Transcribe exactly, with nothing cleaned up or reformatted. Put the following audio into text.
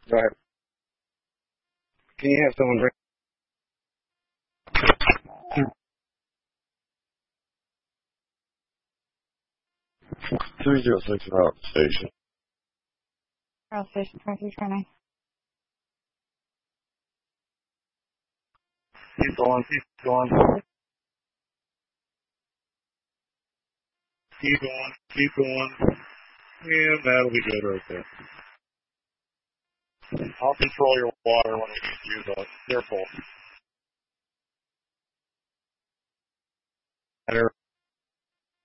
Right. Can you have someone bring? Three zero six Route Station. Route Station twenty-three twenty. Keep going, keep going. Keep going, keep going. And that'll be good right there. I'll control your water when we get you, though. They're full.